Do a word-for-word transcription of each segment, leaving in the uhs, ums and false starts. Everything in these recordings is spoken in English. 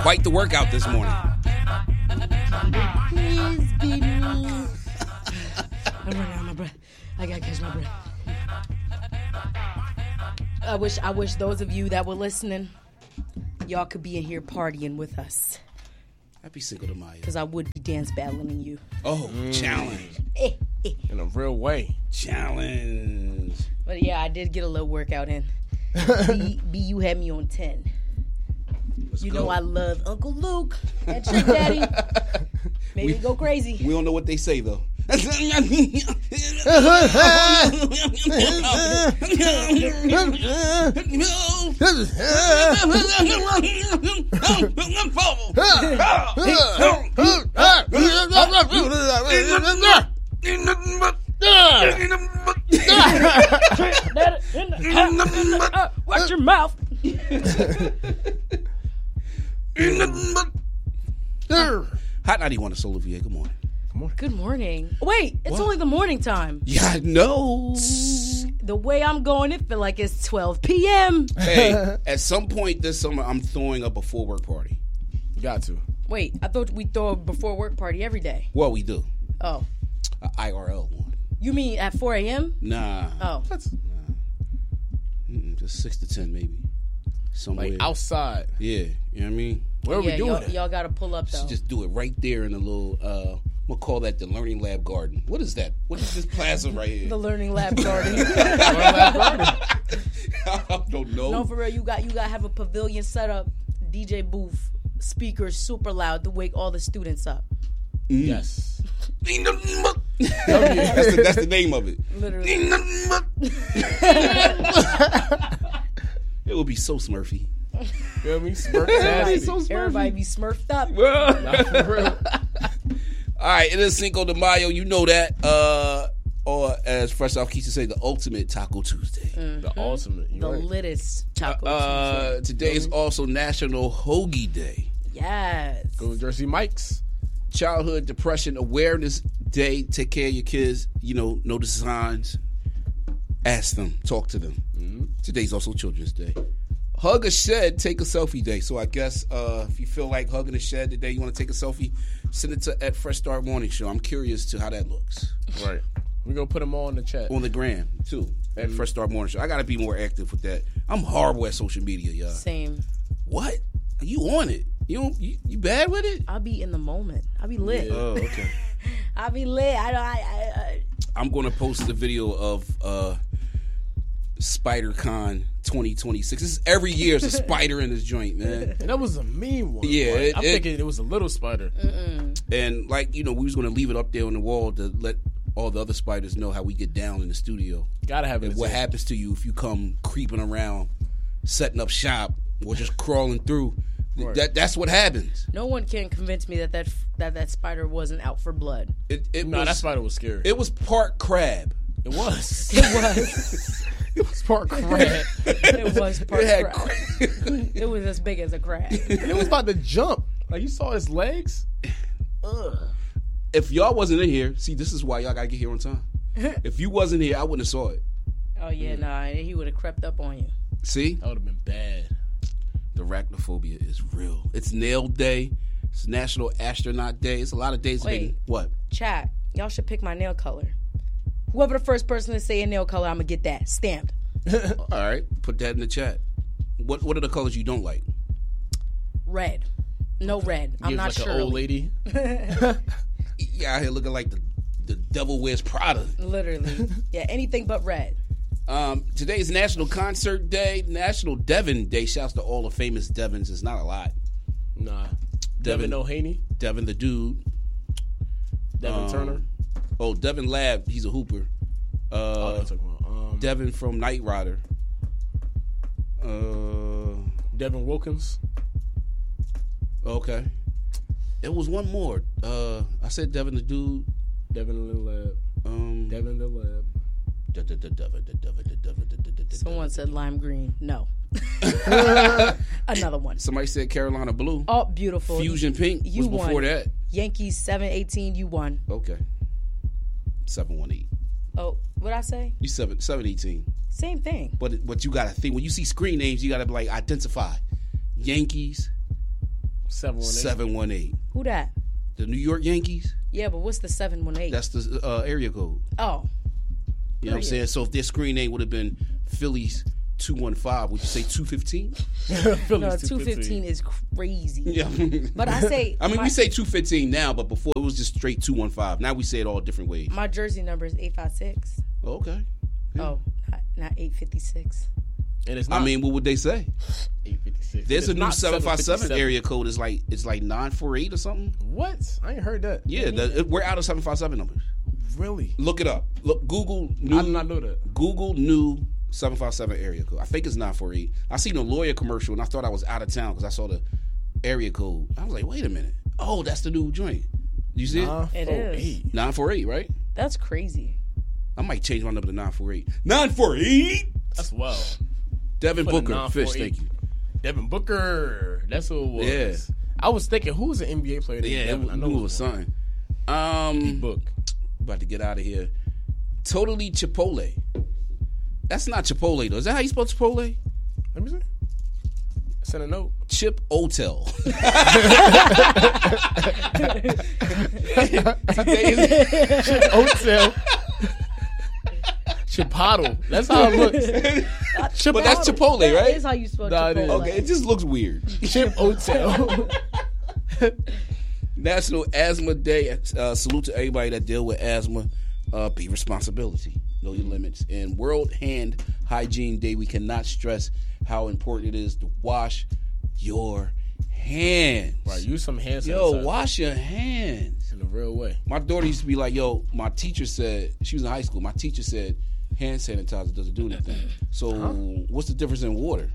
Quite the workout this morning. Please be me. I'm running out of my breath. I gotta catch my breath. I wish, I wish those of you that were listening, y'all could be in here partying with us. Happy Cinco de Mayo. Because I would be dance battling you. Oh, mm. challenge. Eh, eh. In a real way. Challenge. But yeah, I did get a little workout in. B, B, you had me on ten. Let's you go. Know I love Uncle Luke and Trick Daddy. Made me go crazy. We don't know what they say, though. Watch your mouth. Hot ninety-one to Soul V A. Good morning. Good morning. Good morning. Wait, it's what? Only the morning time. Yeah, I know. The way I'm going, it feel like it's twelve p.m. Hey, at some point this summer, I'm throwing up a full work party. You got to. Wait, I thought we throw a before work party every day. Well, we do. Oh. A I R L one. You mean at four a.m.? Nah. Oh. That's, nah. Mm-mm, just six to ten maybe. Somewhere. Like outside. Yeah. You know what I mean? Where yeah, are we doing y'all, it? Y'all got to pull up, though. Just do it right there in the little, uh, I'm going to call that the Learning Lab Garden. What is that? What is this plaza right here? The Learning Lab Garden. Learning Lab Garden. I don't know. No, for real, you got you got to have a pavilion set up, D J booth, speakers super loud to wake all the students up. Mm. Yes. that's, the, that's the name of it. Literally. It would be so Smurfy. You know what I mean? Smurf Everybody, so everybody be smurfed up. Not for real. All right, it is Cinco de Mayo. You know that. Uh, or as Fresh Off Keisha say, the ultimate Taco Tuesday. Mm-hmm. The ultimate. The right. littest Taco uh, Tuesday. Today is also National Hoagie Day. Yes. Go to Jersey Mike's. Childhood Depression Awareness Day. Take care of your kids. You know, know the signs. Ask them. Talk to them. Mm-hmm. Today's also Children's Day. Hug a Shed, take a selfie day. So I guess uh, if you feel like hugging a shed today, you want to take a selfie, send it to at Fresh Start Morning Show. I'm curious to how that looks. Right. We're going to put them all in the chat. On the gram, too, at mm-hmm. Fresh Start Morning Show. I got to be more active with that. I'm horrible at social media, y'all. Same. What? You on it? You don't, you, you bad with it? I'll be in the moment. I'll be lit. Yeah. Oh, okay. I'll be lit. I don't. I, I, I. I'm going to post the video of uh, SpiderCon twenty twenty-six. This is every year it's a spider in this joint, man. And that was a mean one. Yeah, like, it, I'm it, thinking it was a little spider. Mm-mm. And like you know, we was going to leave it up there on the wall to let all the other spiders know how we get down in the studio. Gotta have it. And what too. happens to you if you come creeping around, setting up shop, or just crawling through. Right. That that's what happens. No one can convince me that that that, that spider wasn't out for blood. It, it no, was, that spider was scary. It was part crab. It was. It was. It was part crab. It was part it had crab. crab. It was as big as a crab. And it was about to jump. Like you saw his legs. Ugh. If y'all wasn't in here, see, this is why y'all gotta get here on time. If you wasn't here, I wouldn't have saw it. Oh yeah, mm. nah, he would have crept up on you. See, that would have been bad. The arachnophobia is real. It's nail day. It's National Astronaut Day. It's a lot of days. Wait, they, what? Chat. Y'all should pick my nail color. Whoever the first person to say a nail color, I'm gonna get that stamped. All right, put that in the chat. What What are the colors you don't like? Red. No red. I'm not like sure. An old lady. Yeah, out here looking like the the devil wears Prada. Literally. Yeah, anything but red. Um, today is National Concert Day, National Devin Day. Shouts to all the famous Devins. It's not a lot. Nah. Devin, Devin O'Haney. Devin the dude. Devin um, Turner. Oh, Devin Lab. He's a hooper. Uh, oh, that's about, um, Devin from Knight Rider. Uh, Devin Wilkins. Okay. It was one more. Uh, I said Devin the dude. Devin in the lab. Um, Devin the lab. Someone said lime green. No. Another one. Somebody said Carolina Blue. Oh, beautiful. Fusion Pink you was before won. that. Yankees seven eighteen. You won. Okay. seven one eight. Oh, what'd I say? You seven seven eighteen. Same thing. But what you gotta think when you see screen names, you gotta be like identify. Yankees. seven one eight. seven one eight. Who that? The New York Yankees. Yeah, but what's the seven one eight? That's the uh, area code. Oh. You know what I'm saying? So if their screen name would have been Phillies two one five, would you say two fifteen? No, two fifteen is crazy. Yeah. But I say... I mean, my, we say two fifteen now, but before it was just straight two one five. Now we say it all different ways. My jersey number is eight five six. Oh, okay. Yeah. Oh, not, not eight fifty-six. And it's not I mean, what would they say? eight fifty-six. There's a new not seven five seven seven fifty-seven. area code. It's like it's like nine four eight or something. What? I ain't heard that. Yeah, the, we're out of seven five seven numbers. Really? Look it up. Look, Google new. I did not know that. Google new seven five seven area code. I think it's nine four eight. I seen a lawyer commercial and I thought I was out of town because I saw the area code. I was like, wait a minute. Oh, that's the new joint. You see it? It is. nine four eight, right? That's crazy. I might change my number to nine four eight. nine four eight. That's wild. Devin Put a Booker, nine Fish, four eight. thank you. Devin Booker. That's who it was. Yeah. I was thinking, who was an N B A player? named Yeah, Devin? it, I knew it was something. Um, Book. about to get out of here. Totally Chipotle. That's not Chipotle though. Is that how you spell Chipotle? Let me see. Send a note. Chip Otel. Hotel. Chipotle. That's how it looks. Chipotle. But that's Chipotle, That right? is how you spell Nah, it is. Chipotle. Okay, it just looks weird. Chip Hotel. National Asthma Day. Uh, salute to everybody that deal with asthma. Uh, be responsibility. Know your limits. And World Hand Hygiene Day. We cannot stress how important it is to wash your hands. Right, use some hand Yo, sanitizer wash your hands. in a real way. My daughter used to be like, yo, my teacher said, she was in high school, my teacher said hand sanitizer doesn't do anything. So what's the difference in water?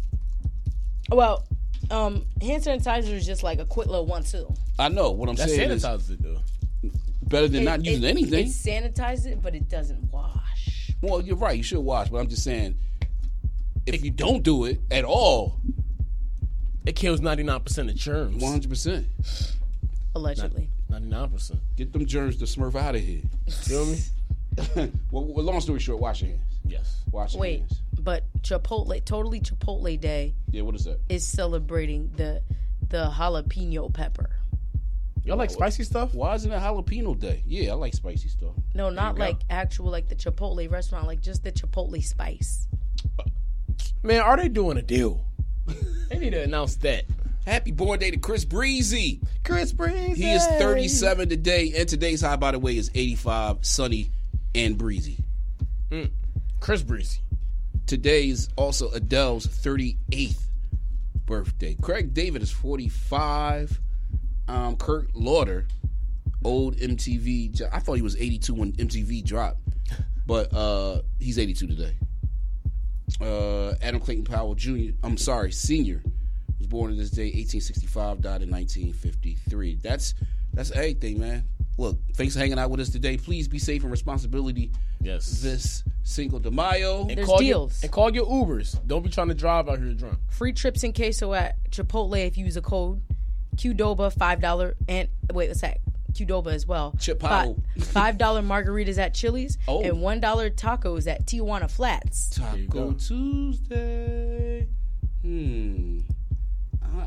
Well, um, hand sanitizer is just like a quick little one too. I know. What I'm That saying is sanitizes it though. better than It- not using it, anything. It sanitizes it, but it doesn't wash. Well, you're right. You should wash. But I'm just saying, if you don't do it at all, It kills ninety-nine percent of germs. one hundred percent. Allegedly. ninety-nine percent. Get them germs to smurf out of here. Feel me? well, well, long story short, wash your hands. Yes. Wash your Wait, hands. but Chipotle, totally Chipotle Day Yeah, what is that? is celebrating the the jalapeno pepper. Y'all like spicy stuff? Why isn't it jalapeno day? Yeah, I like spicy stuff. No, not you go. like actual like the Chipotle restaurant, like just the Chipotle spice. Man, are they doing a deal? They need to announce that. Happy born day to Chris Breezy. Chris Breezy. He is thirty-seven today, and today's high, by the way, is eighty-five, sunny and breezy. Mm. Chris Breezy. Today is also Adele's thirty-eighth birthday. Craig David is forty-five. Um, Kurt Lauder, old M T V. jo- I thought he was eighty-two when M T V dropped, but uh, he's eighty-two today. Uh, Adam Clayton Powell Junior I'm sorry, Senior was born on this day, eighteen sixty-five, died in nineteen fifty-three. That's that's everything, man. Look, thanks for hanging out with us today. Please be safe and responsibility Yes. this Cinco de Mayo. And There's call deals. Your, and call your Ubers. Don't be trying to drive out here drunk. Free trips in queso at Chipotle if you use a code Qdoba five dollar and wait, what's that? Qdoba as well. Chipotle. Fi- Five dollar margaritas at Chili's Oh. and one dollar tacos at Tijuana Flats. There you Taco go. Tuesday. Hmm. Uh,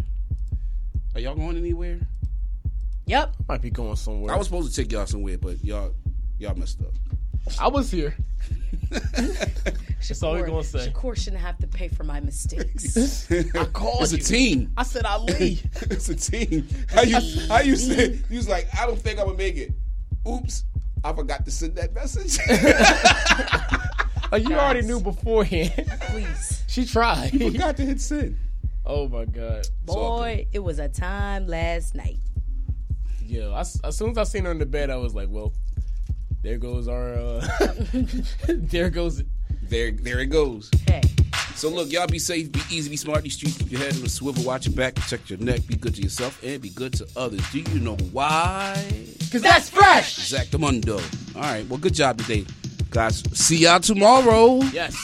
are y'all going anywhere? Yep. Might be going somewhere. I was supposed to take y'all somewhere, but y'all y'all messed up. I was here. That's all we gonna say. Shakur shouldn't have to pay for my mistakes. I called It's a you. team. I said Ali. It's a team. How you how you say? You was like, I don't think I'm gonna make it. Oops, I forgot to send that message. Like, you already knew beforehand. Please. She tried. forgot to hit send. Oh my God. all Boy, it was a time last night. Yeah. I, as soon as I seen her in the bed, I was like, well, there goes our. Uh, there goes. There, there it goes. Hey. So look, y'all be safe, be easy, be smart. These streets, keep your head on the swivel, watch your back, protect your neck, be good to yourself, and be good to others. Do you know why? Because that's fresh. Exactamundo. All right, well, good job today, guys. See y'all tomorrow. Yes. Mm-hmm.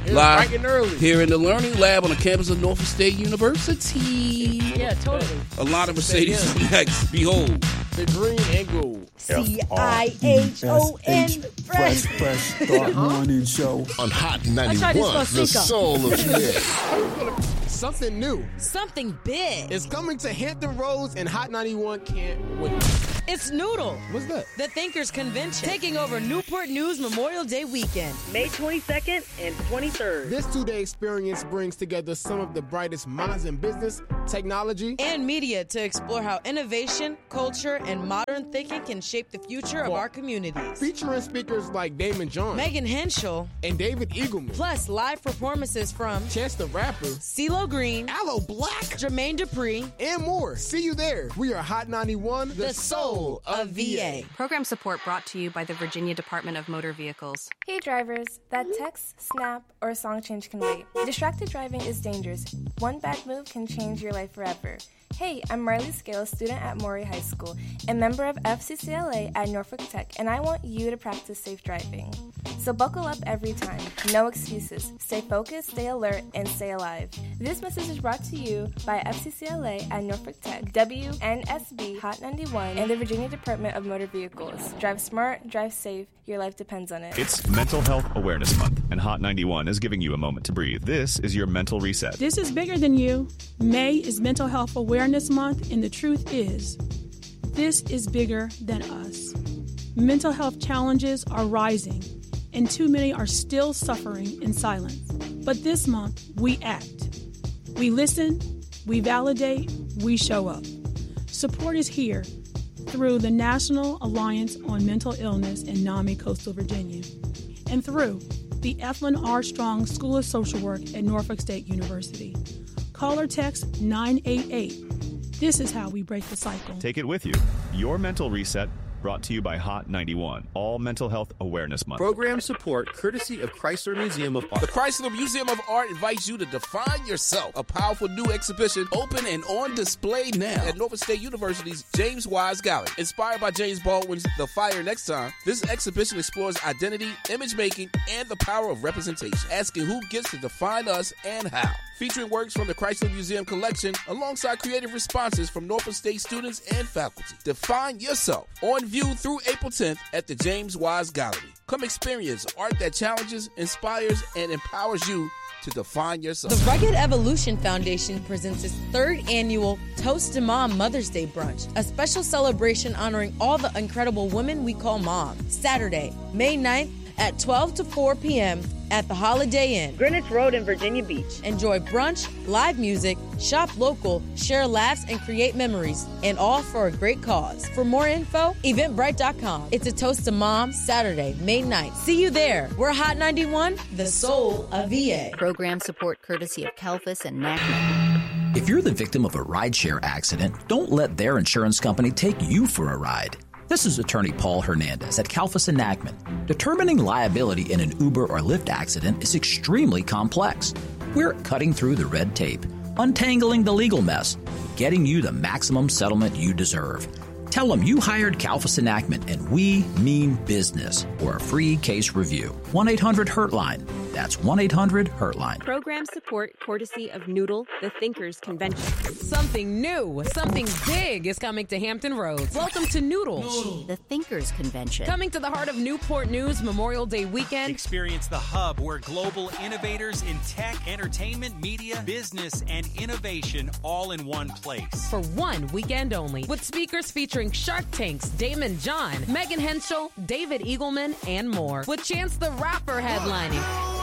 Live bright and early. here in the Learning Lab on the campus of Norfolk State University. Yeah, totally. A lot of Mercedes next. Behold. The green and gold. C I H O N. Fresh, fresh start morning show. On Hot I tried ninety-one, this the Despacito. soul of hip. Something new Something big. is coming to Hampton Roads, and Hot ninety-one can't wait. It's Noodle, What's that? the Thinkers Convention, taking over Newport News Memorial Day weekend. May twenty-second and twenty-third. This two-day experience brings together some of the brightest minds in business, technology, And media to explore how innovation, culture, and modern thinking can shape the future of our communities. featuring speakers like Damon John Megan Henschel, and David Eagleman, plus live performances from Chance the Rapper, CeeLo Green, Aloe Black, Jermaine Dupri, and more. See you there. We are Hot ninety-one, the soul of V A. Program support brought to you by the Virginia Department of Motor Vehicles. Hey drivers, that text, snap, or song change can wait. Distracted driving is dangerous. One bad move can change your life forever. Hey, I'm Marley Scales, student at Maury High School, and member of F C C L A at Norfolk Tech, and I want you to practice safe driving. So buckle up every time. No excuses. Stay focused, stay alert, and stay alive. This message is brought to you by F C C L A at Norfolk Tech, W N S B Hot ninety-one, and the Virginia Department of Motor Vehicles. Drive smart, drive safe. Your life depends on it. It's Mental Health Awareness Month, and Hot ninety-one is giving you a moment to breathe. This is your mental reset. This is bigger than you. May is Mental Health Awareness Month, and the truth is, this is bigger than us. Mental health challenges are rising, and too many are still suffering in silence. But this month, we act. We listen, we validate, we show up. Support is here through the National Alliance on Mental Illness in NAMI, Coastal Virginia, and through the Ethlyn R. Strong School of Social Work at Norfolk State University. Call or text nine eight eight. This is how we break the cycle. Take it with you. Your mental reset, brought to you by Hot ninety-one, All Mental Health Awareness Month. Program support courtesy of Chrysler Museum of Art. The Chrysler Museum of Art invites you to define yourself. A powerful new exhibition open and on display now at Norfolk State University's James Wise Gallery. Inspired by James Baldwin's The Fire Next Time, this exhibition explores identity, image making, and the power of representation, asking who gets to define us and how. Featuring works from the Chrysler Museum collection alongside creative responses from Norfolk State students and faculty. Define yourself. On view through April tenth at the James Wise Gallery. Come experience art that challenges, inspires, and empowers you to define yourself. The Rugged Evolution Foundation presents its third annual Toast to Mom Mother's Day Brunch, a special celebration honoring all the incredible women we call mom. Saturday, May ninth at twelve to four p.m. at the Holiday Inn, Greenwich Road in Virginia Beach. Enjoy brunch, live music, shop local, share laughs, and create memories, and all for a great cause. For more info, eventbrite dot com. It's a Toast to Mom, Saturday, May ninth. See you there. We're Hot ninety-one, the soul of V A. Program support courtesy of Calphus and N A C M E. If you're the victim of a rideshare accident, don't let their insurance company take you for a ride. This is attorney Paul Hernandez at Calphus and N A C M E. Determining liability in an Uber or Lyft accident is extremely complex. We're cutting through the red tape, untangling the legal mess, getting you the maximum settlement you deserve. Tell them you hired Calphus and N A C M E and we mean business for a free case review. one eight hundred hurt line. That's one eight hundred hurt line. Program support courtesy of Noodle, the Thinkers Convention. Something new, something big is coming to Hampton Roads. Welcome to Noodle, The Thinkers Convention. coming to the heart of Newport News Memorial Day weekend. Experience the hub where global innovators in tech, entertainment, media, business, and innovation all in one place. For one weekend only, with speakers featuring Shark Tank's Damon John, Megan Henschel, David Eagleman, and more. With Chance the Rapper headlining.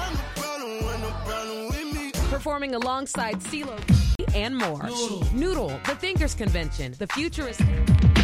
Performing alongside CeeLo and more. Noodle. Noodle, the Thinkers Convention. The future is...